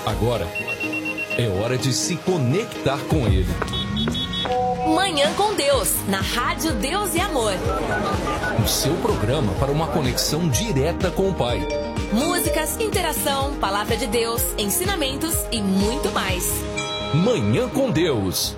Agora é hora de se conectar com Ele. Manhã com Deus, na Rádio Deus e Amor. O seu programa para uma conexão direta com o Pai. Músicas, interação, palavra de Deus, ensinamentos e muito mais. Manhã com Deus.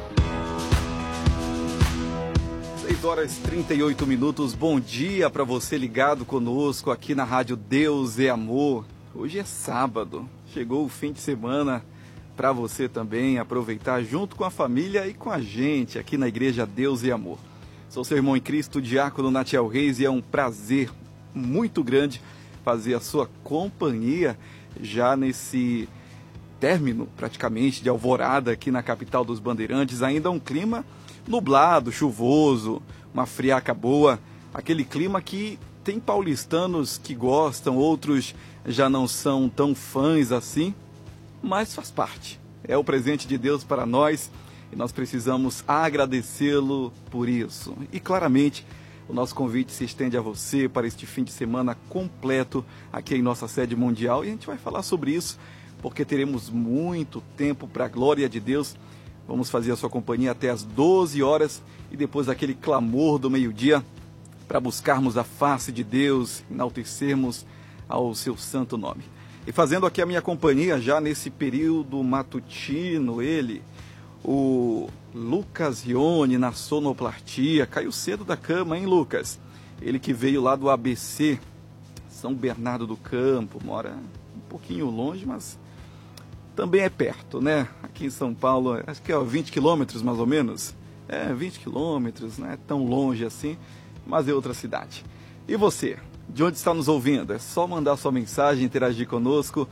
6h38. Bom dia para você ligado conosco aqui na Rádio Deus e Amor. Hoje é sábado, chegou o fim de semana para você também aproveitar junto com a família e com a gente aqui na Igreja Deus e Amor. Sou seu irmão em Cristo, Diácono Natiel Reis, e é um prazer muito grande fazer a sua companhia já nesse término praticamente de alvorada aqui na capital dos Bandeirantes. Ainda um clima nublado, chuvoso, uma friaca boa, aquele clima que tem paulistanos que gostam, outros já não são tão fãs assim, mas faz parte. É o presente de Deus para nós e nós precisamos agradecê-lo por isso. E claramente o nosso convite se estende a você para este fim de semana completo aqui em nossa sede mundial, e a gente vai falar sobre isso porque teremos muito tempo para a glória de Deus. Vamos fazer a sua companhia até às 12 horas e depois aquele clamor do meio-dia para buscarmos a face de Deus, enaltecermos ao seu santo nome. E fazendo aqui a minha companhia já nesse período matutino, ele, o Lucas Rione, na sonoplastia. Caiu cedo da cama, hein, Lucas? Ele que veio lá do ABC, São Bernardo do Campo, mora um pouquinho longe, mas também é perto, né? Aqui em São Paulo, acho que é 20 quilômetros mais ou menos. 20 quilômetros, não é tão longe assim, mas é outra cidade. E você, de onde está nos ouvindo? É só mandar sua mensagem, interagir conosco,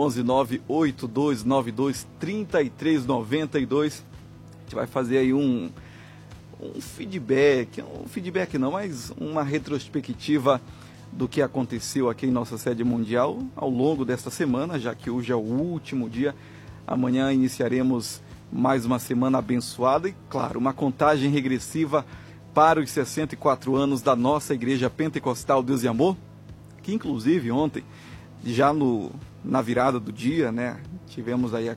11982923392. A gente vai fazer aí um feedback não, mas uma retrospectiva do que aconteceu aqui em nossa sede mundial ao longo desta semana, já que hoje é o último dia. Amanhã iniciaremos mais uma semana abençoada e, claro, uma contagem regressiva para os 64 anos da nossa Igreja Pentecostal Deus e Amor, que inclusive ontem, já na virada do dia, né, tivemos aí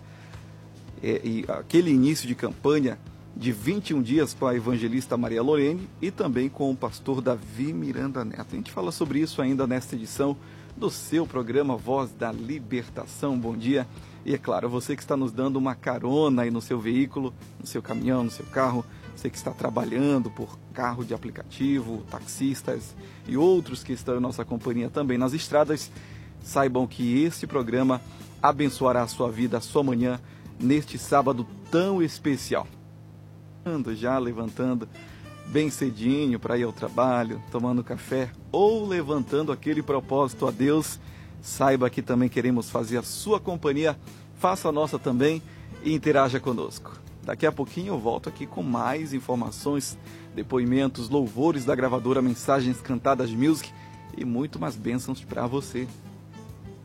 aquele início de campanha de 21 dias com a evangelista Maria Lorene e também com o pastor Davi Miranda Neto. A gente fala sobre isso ainda nesta edição do seu programa Voz da Libertação. Bom dia. E é claro, você que está nos dando uma carona aí no seu veículo, no seu caminhão, no seu carro, você que está trabalhando por carro de aplicativo, taxistas e outros que estão em nossa companhia também nas estradas, saibam que este programa abençoará a sua vida, a sua manhã, neste sábado tão especial. Já levantando bem cedinho para ir ao trabalho, tomando café ou levantando aquele propósito a Deus, saiba que também queremos fazer a sua companhia, faça a nossa também e interaja conosco. Daqui a pouquinho eu volto aqui com mais informações, depoimentos, louvores da gravadora Mensagens Cantadas Music e muito mais bênçãos para você.